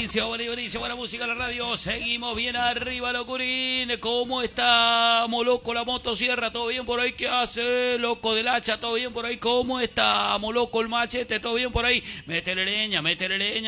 buenísimo, buenísimo. Buena música en la radio. Seguimos bien arriba, locurín. ¿Cómo estamos, loco? La motosierra, ¿todo bien por ahí? ¿Qué hace, loco del hacha? ¿Todo bien por ahí? ¿Cómo estamos, loco? El machete, ¿todo bien por ahí? Métele leña, métele leña.